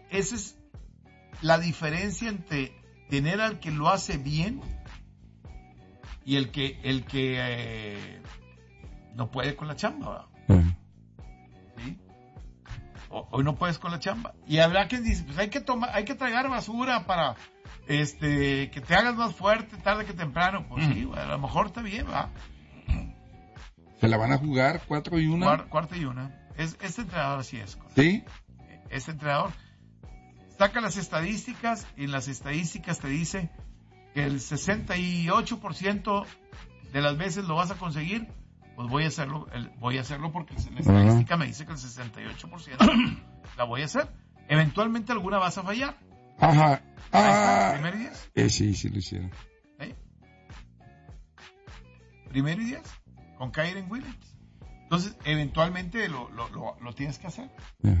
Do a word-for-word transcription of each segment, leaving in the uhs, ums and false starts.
esa es la diferencia entre tener al que lo hace bien y el que el que eh, no puede con la chamba, ¿verdad? Uh-huh. ¿Sí? O, hoy no puedes con la chamba. Y habrá quien dice, pues hay que tomar, hay que tragar basura para este que te hagas más fuerte tarde que temprano. Pues uh-huh. sí, a lo mejor está bien, ¿verdad? ¿Se la van a jugar cuatro y una? Cuar, cuarta y una. Es, este entrenador así es. Correcto. ¿Sí? Este entrenador saca las estadísticas y en las estadísticas te dice que el sesenta y ocho por ciento de las veces lo vas a conseguir, pues voy a hacerlo, el, voy a hacerlo porque la estadística uh-huh. me dice que el sesenta y ocho por ciento la voy a hacer. Eventualmente alguna vas a fallar. Ajá. Ah. Primer y diez. Eh, sí, sí lo hicieron. ¿Eh? Primero y diez. Con Kyren Williams. Entonces, eventualmente lo, lo, lo, lo tienes que hacer. Yeah.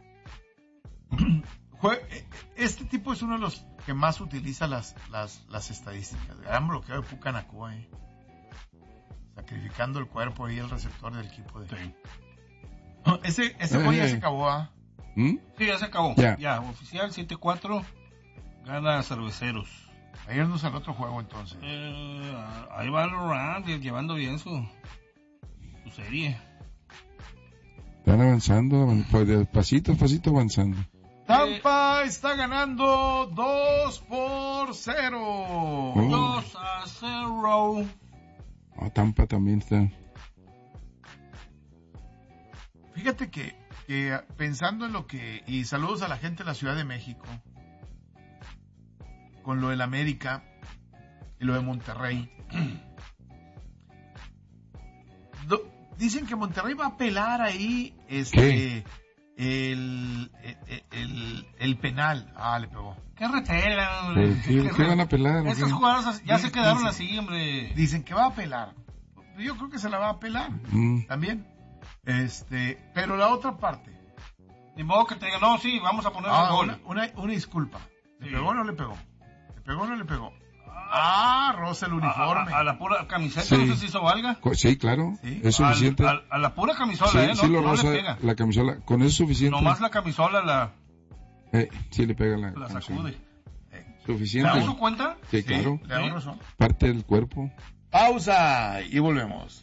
Este tipo es uno de los que más utiliza las, las, las estadísticas. Gran bloqueo de Pucanacua, eh. Sacrificando el cuerpo ahí el receptor del equipo de... Sí. Ese, ese juego ya se acabó, ¿ah? ¿Mm? Sí, ya se acabó. Yeah. Ya, oficial siete cuatro. Gana Cerveceros. Ayer nos salió otro juego entonces. Eh, ahí va los Rams llevando bien su, su serie. Están avanzando, pues, pasito a pasito avanzando. Tampa eh, está ganando dos por cero. Oh. dos a cero. Oh, Tampa también está. Fíjate que, que pensando en lo que... Y saludos a la gente de la Ciudad de México. Con lo del América y lo de Monterrey. Do, dicen que Monterrey va a apelar ahí este el, el, el, el penal. Ah, le pegó. ¿Qué repela, hombre? ¿Qué, qué, ¿Qué van a apelar? Esas jugadas ya dicen, se quedaron dicen, así, hombre. Dicen que va a apelar. Yo creo que se la va a apelar mm. también. Este, pero la otra parte. Ni modo que te diga, no, sí, vamos a poner ah, el gol. Una, una, una disculpa. ¿Le sí. pegó o no le pegó? ¿Le pegó o no le pegó? Ah, rosa el uniforme. A, a, a la pura camiseta, sí. No sé si eso valga. Sí, claro. ¿Sí? Es suficiente. A, a, a la pura camisola, sí, ¿eh? No, sí lo no rosa, le pega. La camisola, con eso es suficiente. Nomás la camisola la... Eh, sí le pega la La sacude. Eh, suficiente. ¿Le da su cuenta? Sí, claro. Le da razón. Parte del cuerpo. Pausa y volvemos.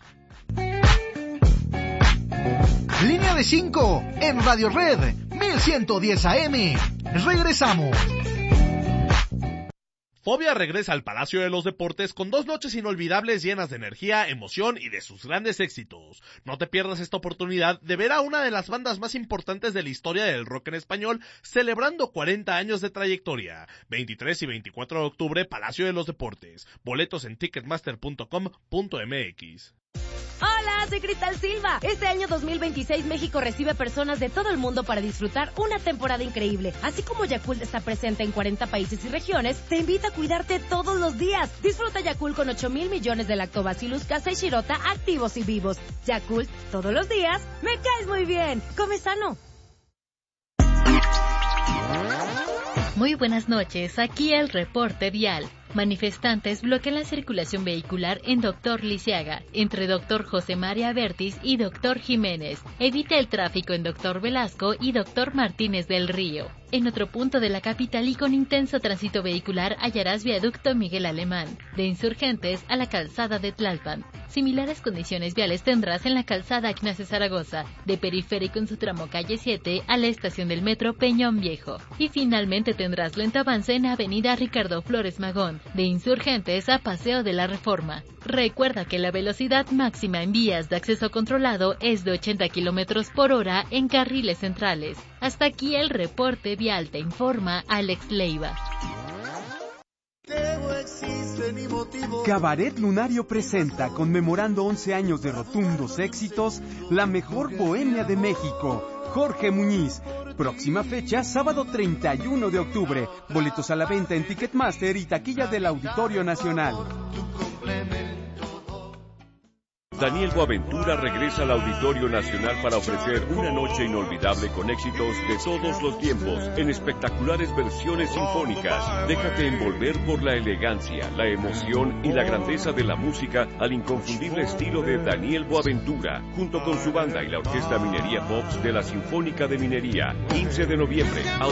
Línea de cinco en Radio Red mil ciento diez A M. Regresamos. Fobia regresa al Palacio de los Deportes con dos noches inolvidables llenas de energía, emoción y de sus grandes éxitos. No te pierdas esta oportunidad de ver a una de las bandas más importantes de la historia del rock en español celebrando cuarenta años de trayectoria. veintitrés y veinticuatro de octubre, Palacio de los Deportes. Boletos en ticketmaster punto com punto m x. Hola, soy Cristal Silva. Este año dos mil veintiséis México recibe personas de todo el mundo para disfrutar una temporada increíble. Así como Yakult está presente en cuarenta países y regiones, te invita a cuidarte todos los días. Disfruta Yakult con ocho mil millones de Lactobacillus casei shirota activos y vivos. Yakult, todos los días, me caes muy bien. Come sano. Muy buenas noches, aquí el reporte vial. Manifestantes bloquean la circulación vehicular en Doctor Lisiaga, entre Doctor José María Bertis y Doctor Jiménez. Evita el tráfico en Doctor Velasco y Doctor Martínez del Río. En otro punto de la capital y con intenso tránsito vehicular hallarás viaducto Miguel Alemán, de Insurgentes a la calzada de Tlalpan. Similares condiciones viales tendrás en la calzada Ignacio Zaragoza, de Periférico en su tramo calle siete a la estación del metro Peñón Viejo. Y finalmente tendrás lento avance en avenida Ricardo Flores Magón, de Insurgentes a Paseo de la Reforma. Recuerda que la velocidad máxima en vías de acceso controlado es de ochenta kilómetros por hora en carriles centrales. Hasta aquí el reporte vial, te informa Alex Leiva. Cabaret Lunario presenta, conmemorando once años de rotundos éxitos, la mejor bohemia de México. Jorge Muñiz. Próxima fecha, sábado treinta y uno de octubre. Boletos a la venta en Ticketmaster y taquilla del Auditorio Nacional. Daniel Boaventura regresa al Auditorio Nacional para ofrecer una noche inolvidable con éxitos de todos los tiempos en espectaculares versiones sinfónicas. Déjate envolver por la elegancia, la emoción y la grandeza de la música al inconfundible estilo de Daniel Boaventura, junto con su banda y la Orquesta Minería Pops de la Sinfónica de Minería. quince de noviembre,